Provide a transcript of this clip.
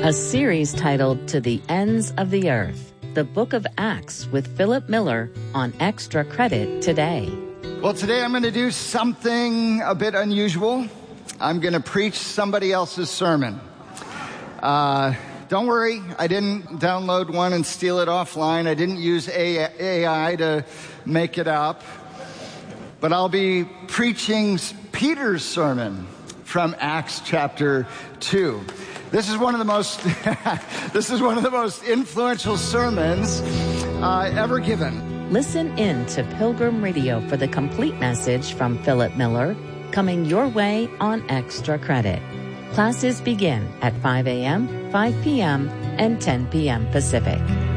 a series titled To the Ends of the Earth, the Book of Acts with Philip Miller on Extra Credit Today. Well, today I'm going to do something a bit unusual. I'm going to preach somebody else's sermon. Don't worry, I didn't download one and steal it offline. I didn't use AI to make it up. But I'll be preaching Peter's sermon from Acts chapter 2. This is one of the most influential sermons ever given. Listen in to Pilgrim Radio for the complete message from Philip Miller, coming your way on Extra Credit. Classes begin at 5 a.m., 5 p.m., and 10 p.m. Pacific.